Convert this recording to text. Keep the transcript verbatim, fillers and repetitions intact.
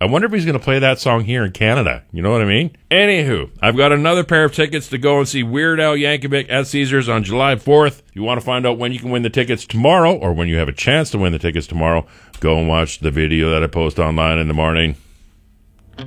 I wonder if he's going to play that song here in Canada. You know what I mean? Anywho, I've got another pair of tickets to go and see Weird Al Yankovic at Caesars on July fourth. If you want to find out when you can win the tickets tomorrow, or when you have a chance to win the tickets tomorrow, go and watch the video that I post online in the morning.